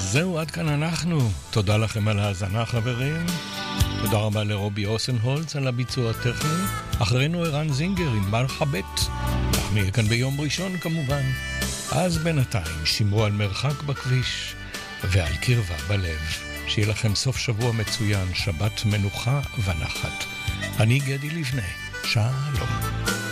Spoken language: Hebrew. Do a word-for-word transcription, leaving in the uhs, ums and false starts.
זהו, עד כאן אנחנו. תודה לכם על ההאזנה, חברים. תודה רבה לרובי אוסנהולץ על הביצוע הטכני. אחרינו ערן זינגר עם מרחבת. אנחנו נהיה כאן ביום ראשון כמובן. אז בינתיים שמרו על מרחק בכביש ועל קרבה בלב. שיהיה לכם סוף שבוע מצוין, שבת מנוחה ונחת. אני גדי לבנה. שלום.